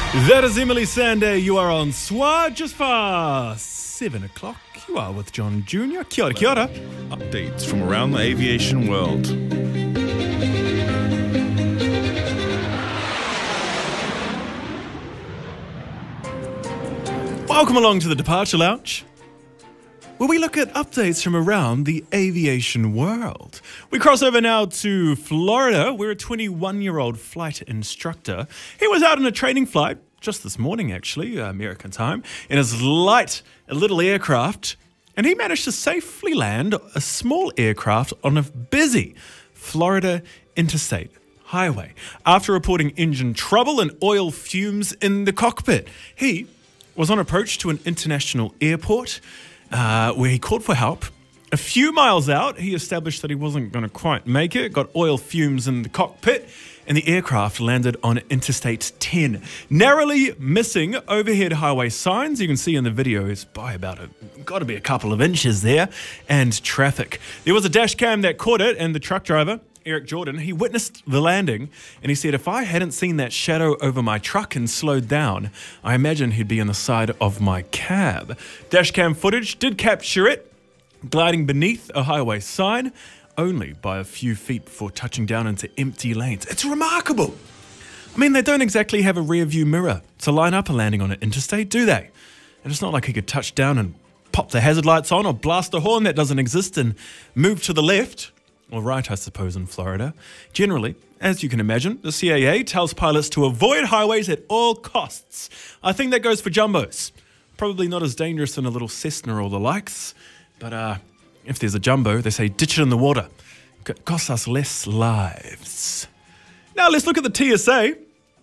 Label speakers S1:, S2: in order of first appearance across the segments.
S1: That is Emily Sande. You are on SWA just past 7 o'clock. You are with John Jr. Kia ora, kia ora.
S2: Updates from around the aviation world.
S1: Welcome along to the Departure Lounge, where we look at updates from around the aviation world. We cross over now to Florida, where a 21-year-old flight instructor, he was out on a training flight just this morning, actually, American time, in his light little aircraft, and he managed to safely land a small aircraft on a busy Florida interstate highway after reporting engine trouble and oil fumes in the cockpit. He was on approach to an international airport where he called for help. A few miles out, he established that he wasn't going to quite make it, got oil fumes in the cockpit, and the aircraft landed on Interstate 10, narrowly missing overhead highway signs. You can see in the video it's by got to be a couple of inches there, and traffic. There was a dash cam that caught it, and the truck driver, Eric Jordan, he witnessed the landing, and he said, if I hadn't seen that shadow over my truck and slowed down, I imagine he'd be on the side of my cab. Dashcam footage did capture it, gliding beneath a highway sign, only by a few feet before touching down into empty lanes. It's remarkable. I mean, they don't exactly have a rear view mirror to line up a landing on an interstate, do they? And it's not like he could touch down and pop the hazard lights on or blast a horn that doesn't exist and move to the left. Or right, I suppose, in Florida. Generally, as you can imagine, the CAA tells pilots to avoid highways at all costs. I think that goes for jumbos. Probably not as dangerous than a little Cessna or the likes, but if there's a jumbo, they say ditch it in the water. It costs us less lives. Now let's look at the TSA.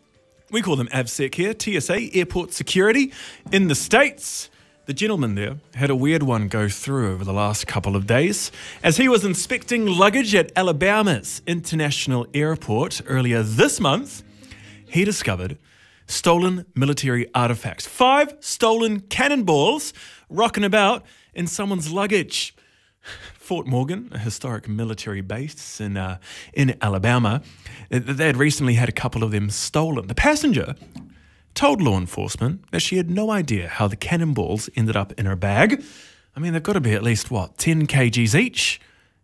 S1: We call them AVSEC here, TSA, Airport Security, in the States. The gentleman there had a weird one go through over the last couple of days as he was inspecting luggage at Alabama's International Airport earlier this month. He discovered stolen military artifacts. 5 stolen cannonballs rocking about in someone's luggage. Fort Morgan, a historic military base in Alabama, they had recently had a couple of them stolen. The passenger told law enforcement that she had no idea how the cannonballs ended up in her bag. I mean, they've got to be at least, 10 kgs each?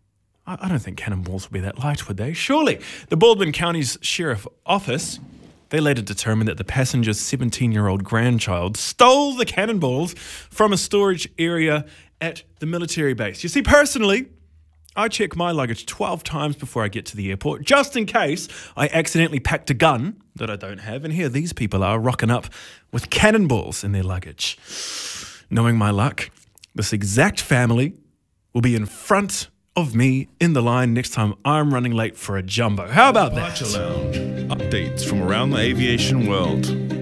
S1: I don't think cannonballs would be that light, would they? Surely. The Baldwin County's Sheriff Office, they later determined that the passenger's 17-year-old grandchild stole the cannonballs from a storage area at the military base. You see, personally, I check my luggage 12 times before I get to the airport, just in case I accidentally packed a gun that I don't have. And here these people are rocking up with cannonballs in their luggage. Knowing my luck, this exact family will be in front of me in the line next time I'm running late for a jumbo. How about that?
S2: Departure Lounge. Updates from around the aviation world.